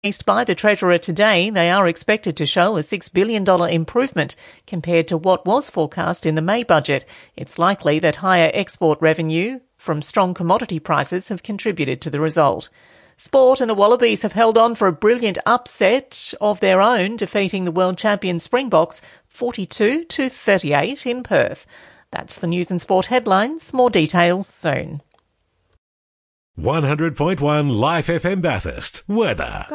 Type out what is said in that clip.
Released by the Treasurer today, they are expected to show a $6 billion improvement compared to what was forecast in the May budget. It's likely that higher export revenue from strong commodity prices have contributed to the result. Sport and the Wallabies have held on for a brilliant upset of their own, defeating the world champion Springboks 42-38 in Perth. That's the news and sport headlines. More details soon. 100.1 Life FM Bathurst. Weather.